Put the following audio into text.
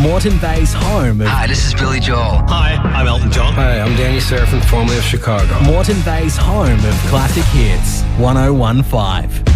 Moreton Bay's home of... Hi, this is Billy Joel. Hi, I'm Elton John. Hi, I'm Danny Serafin, formerly of Chicago. Moreton Bay's home of classic hits, 1015.